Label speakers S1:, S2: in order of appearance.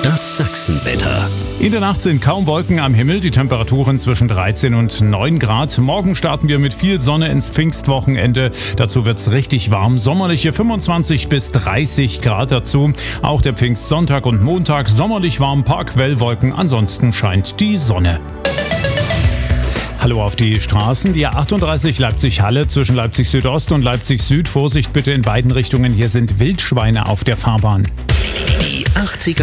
S1: Das Sachsenwetter.
S2: In der Nacht sind kaum Wolken am Himmel, die Temperaturen zwischen 13 und 9 Grad. Morgen starten wir mit viel Sonne ins Pfingstwochenende. Dazu wird's richtig warm, sommerliche 25 bis 30 Grad dazu. Auch der Pfingstsonntag und Montag sommerlich warm, paar Quellwolken, ansonsten scheint die Sonne. Hallo auf die Straßen. Die A38 Leipzig-Halle zwischen Leipzig Südost und Leipzig Süd. Vorsicht bitte in beiden Richtungen, hier sind Wildschweine auf der Fahrbahn.